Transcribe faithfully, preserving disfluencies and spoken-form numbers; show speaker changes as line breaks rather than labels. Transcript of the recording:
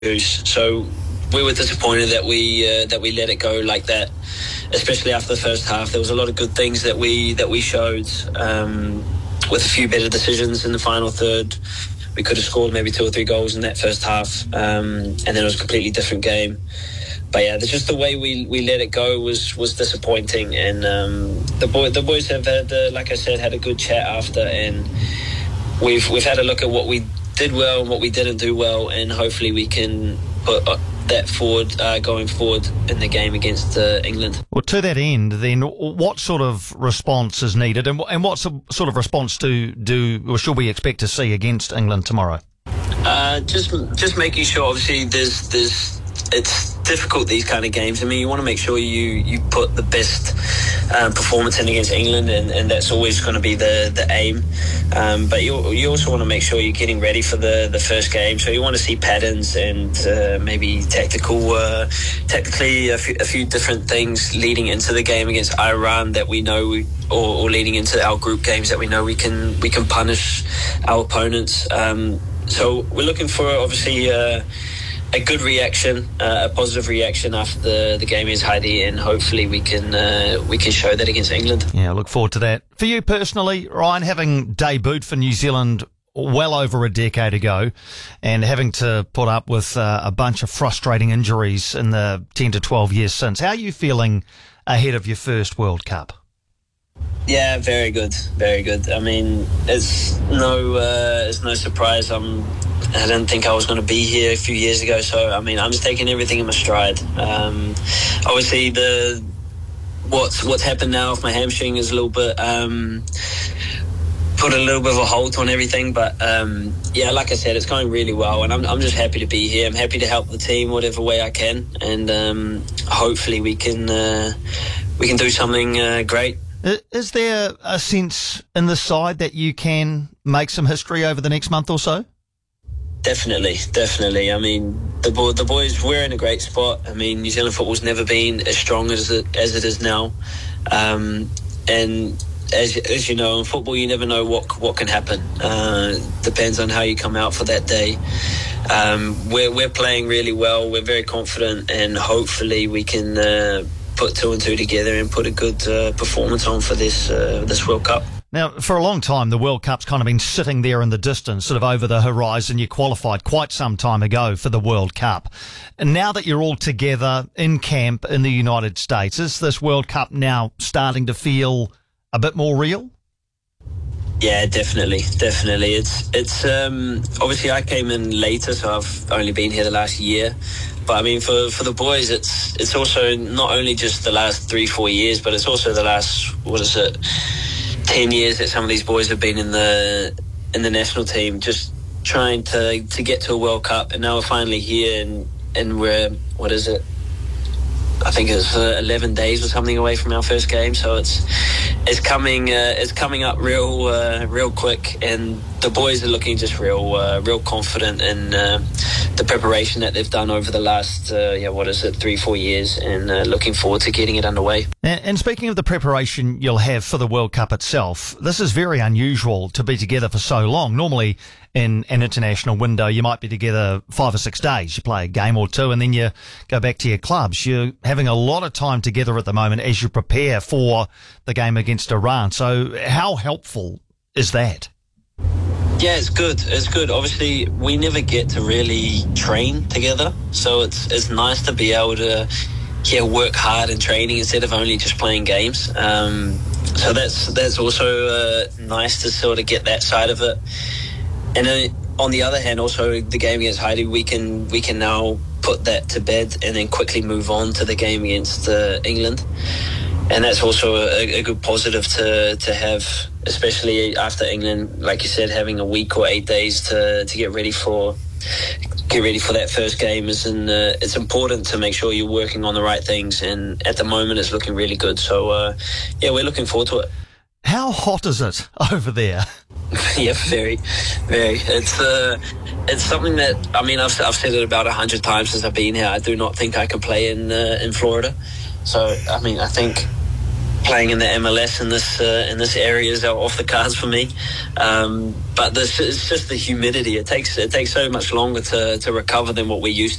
So we were disappointed that we uh, that we let it go like that, especially after the first half. There was a lot of good things that we that we showed, um, with a few better decisions in the final third. We could have scored maybe two or three goals in that first half, um, and then it was a completely different game. But yeah, just the way we, we let it go was, was disappointing. And um, the boy the boys have had, uh, like I said, had a good chat after, and we've we've had a look at what we did well and what we didn't do well, and hopefully we can put that forward uh, going forward in the game against uh, England.
Well, to that end, then, what sort of response is needed, and, and what sort of response do do or should we expect to see against England tomorrow?
Uh, just just making sure. Obviously, there's there's it's difficult, these kind of games. I mean, you want to make sure you you put the best um, performance in against England, and, and that's always going to be the the aim. Um, but you you also want to make sure you're getting ready for the, the first game. So you want to see patterns and uh, maybe tactical, uh, technically a few, a few different things leading into the game against Iran that we know, we, or, or leading into our group games that we know we can we can punish our opponents. Um, so we're looking for obviously. Uh, A good reaction, uh, a positive reaction after the, the game is Heidi, and hopefully we can uh, we can show that against England.
Yeah, I look forward to that. For you personally, Ryan, having debuted for New Zealand well over a decade ago, and having to put up with uh, a bunch of frustrating injuries in the ten to twelve years since, how are you feeling ahead of your first World Cup?
Yeah, very good, very good. I mean, it's no uh, it's no surprise. I'm. I didn't think I was going to be here a few years ago, so I mean, I'm just taking everything in my stride. Um, obviously, the what's what's happened now with my hamstring is a little bit um, put a little bit of a halt on everything. But um, yeah, like I said, it's going really well, and I'm I'm just happy to be here. I'm happy to help the team whatever way I can, and um, hopefully we can uh, we can do something uh, great.
Is there a sense in the side that you can make some history over the next month or so?
Definitely, definitely. I mean, the boy, the boys, we're in a great spot. I mean, New Zealand football's never been as strong as it as it is now, um, and as as you know, in football, you never know what what can happen. Uh, depends on how you come out for that day. Um, we're we're playing really well. We're very confident, and hopefully we can uh, put two and two together and put a good uh, performance on for this uh, this World Cup.
Now, for a long time, the World Cup's kind of been sitting there in the distance, sort of over the horizon. You qualified quite some time ago for the World Cup. And now that you're all together in camp in the United States, is this World Cup now starting to feel a bit more real?
Yeah, definitely, definitely. It's it's um, obviously I came in later, so I've only been here the last year. But I mean, for for the boys, it's it's also not only just the last three, four years, but it's also the last, what is it, ten years that some of these boys have been in the in the national team, just trying to to get to a World Cup, and now we're finally here, and and we're, what is it, I think it's uh, eleven days or something away from our first game. So it's it's coming uh, it's coming up real uh, real quick, and the boys are looking just real uh, real confident in uh, the preparation that they've done over the last uh, yeah what is it three four years, and uh, looking forward to getting it underway.
And, and speaking of the preparation you'll have for the World Cup itself, this is very unusual to be together for so long. Normally, in an international window, you might be together five or six days. You play a game or two, and then you go back to your clubs. You're having a lot of time together at the moment as you prepare for the game against Iran. So how helpful is that?
Yeah, it's good. It's good. Obviously, we never get to really train together, so it's it's nice to be able to yeah work hard in training instead of only just playing games. Um, so that's that's also uh, nice to sort of get that side of it. And then on the other hand, also the game against Heidi, we can we can now put that to bed and then quickly move on to the game against uh, England. And that's also a, a good positive to to have, especially after England, like you said, having a week or eight days to, to get ready for get ready for that first game. Is and uh, it's important to make sure you're working on the right things. And at the moment, it's looking really good. So uh, yeah, we're looking forward to it.
How hot is it over there?
Yeah, very, very. It's uh, it's something that, I mean, I've I've said it about a hundred times since I've been here. I do not think I can play in uh, in Florida. So I mean, I think playing in the M L S in this uh, in this area is off the cards for me. Um, but this, it's just the humidity. It takes it takes so much longer to, to recover than what we used to.